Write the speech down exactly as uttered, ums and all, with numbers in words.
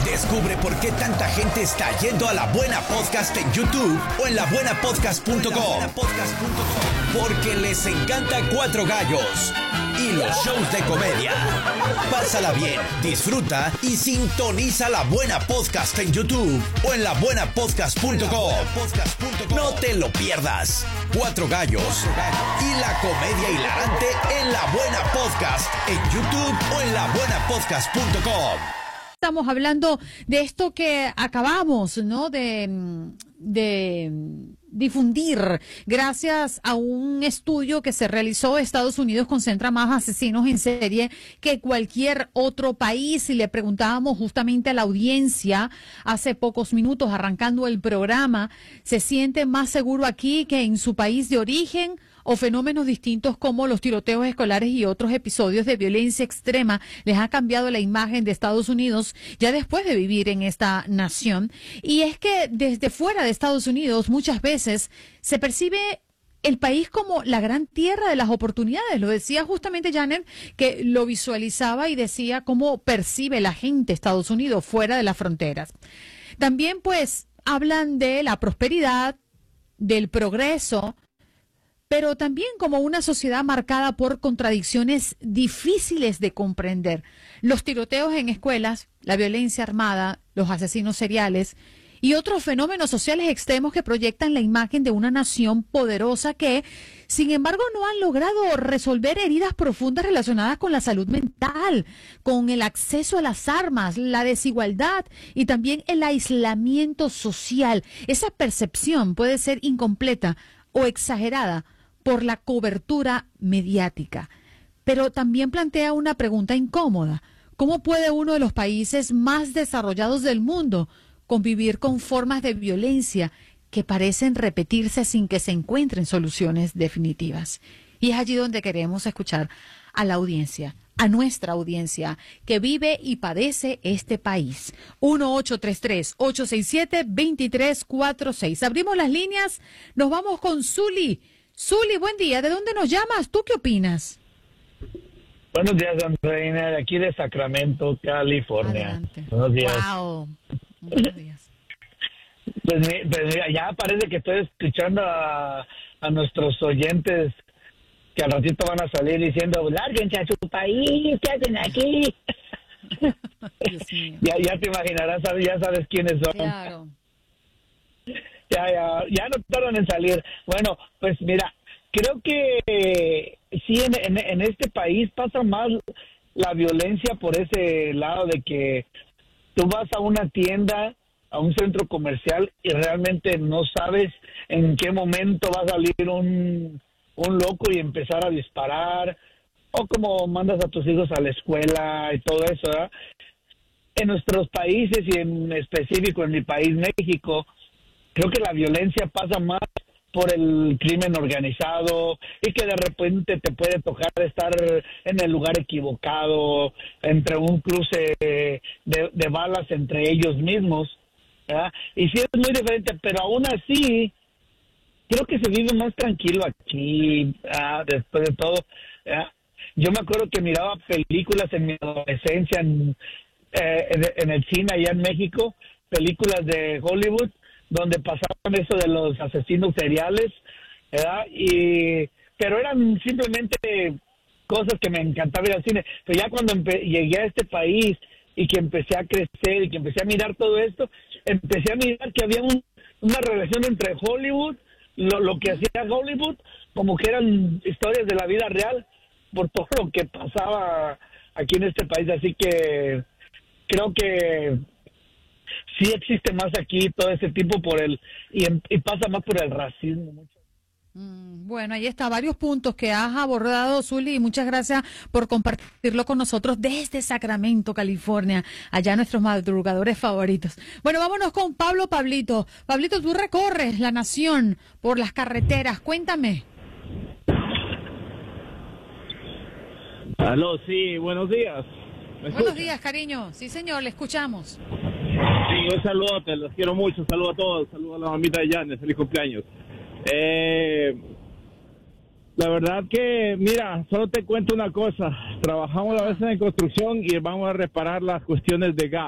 Descubre por qué tanta gente está yendo a La Buena Podcast en YouTube o en la buena podcast punto com. Porque les encanta Cuatro Gallos y los shows de comedia. Pásala bien, disfruta y sintoniza La Buena Podcast en YouTube o en la buena podcast punto com. No te lo pierdas. Cuatro Gallos y la comedia hilarante en La Buena Podcast en YouTube o en la buena podcast punto com. Estamos hablando de esto que acabamos, ¿no? De, de difundir gracias a un estudio que se realizó. Estados Unidos concentra más asesinos en serie que cualquier otro país. Y le preguntábamos justamente a la audiencia hace pocos minutos, arrancando el programa, ¿se siente más seguro aquí que en su país de origen? O fenómenos distintos como los tiroteos escolares y otros episodios de violencia extrema les ha cambiado la imagen de Estados Unidos ya después de vivir en esta nación. Y es que desde fuera de Estados Unidos muchas veces se percibe el país como la gran tierra de las oportunidades. Lo decía justamente Janet, que lo visualizaba y decía cómo percibe la gente Estados Unidos fuera de las fronteras. También pues hablan de la prosperidad, del progreso, pero también como una sociedad marcada por contradicciones difíciles de comprender. Los tiroteos en escuelas, la violencia armada, los asesinos seriales y otros fenómenos sociales extremos que proyectan la imagen de una nación poderosa que, sin embargo, no han logrado resolver heridas profundas relacionadas con la salud mental, con el acceso a las armas, la desigualdad y también el aislamiento social. Esa percepción puede ser incompleta o exagerada por la cobertura mediática. Pero también plantea una pregunta incómoda. ¿Cómo puede uno de los países más desarrollados del mundo convivir con formas de violencia que parecen repetirse sin que se encuentren soluciones definitivas? Y es allí donde queremos escuchar a la audiencia, a nuestra audiencia que vive y padece este país. uno ocho tres tres, ocho seis siete, dos tres cuatro seis. Abrimos las líneas, nos vamos con Zuli. Zuli, buen día. ¿De dónde nos llamas? ¿Tú qué opinas? Buenos días, Andreina, de aquí de Sacramento, California. Adelante. Buenos días. Wow. Buenos días. Pues, pues mira, ya parece que estoy escuchando a, a nuestros oyentes que al ratito van a salir diciendo, lárguense a su país, ¿qué hacen aquí? Dios mío. ya, ya te imaginarás, sabes, ya sabes quiénes son. Claro. Ya, ya, ya no tardan en salir. Bueno, pues mira, creo que sí, en, en, en este país pasa más la violencia por ese lado de que tú vas a una tienda, a un centro comercial y realmente no sabes en qué momento va a salir un, un loco y empezar a disparar, o como mandas a tus hijos a la escuela y todo eso, ¿verdad? En nuestros países y en específico en mi país, México, creo que la violencia pasa más por el crimen organizado y que de repente te puede tocar estar en el lugar equivocado, entre un cruce de, de balas entre ellos mismos, ¿verdad? Y sí es muy diferente, pero aún así creo que se vive más tranquilo aquí, ¿verdad? Después de todo, ¿verdad? Yo me acuerdo que miraba películas en mi adolescencia en, eh, en, en el cine allá en México, películas de Hollywood, donde pasaban eso de los asesinos seriales, ¿verdad? Y, pero eran simplemente cosas que me encantaba ir al cine. Pero ya cuando llegué a este país y que empecé a crecer y que empecé a mirar todo esto, empecé a mirar que había un, una relación entre Hollywood, lo, lo que hacía Hollywood, como que eran historias de la vida real, por todo lo que pasaba aquí en este país. Así que creo que sí existe más aquí todo ese tipo por el y, y pasa más por el racismo mucho. Mm, bueno, ahí está, varios puntos que has abordado, Zuli, y muchas gracias por compartirlo con nosotros desde Sacramento, California, allá nuestros madrugadores favoritos. Bueno, vámonos con Pablo. Pablito, Pablito, tú recorres la nación por las carreteras, cuéntame. Aló, sí, buenos días. Buenos días, cariño. Sí, señor, le escuchamos. Sí, un saludo, te los quiero mucho, saludo a todos, saludo a la mamita de Janet, feliz cumpleaños. Eh, la verdad que, mira, solo te cuento una cosa, trabajamos a veces en construcción y vamos a reparar las cuestiones de gas.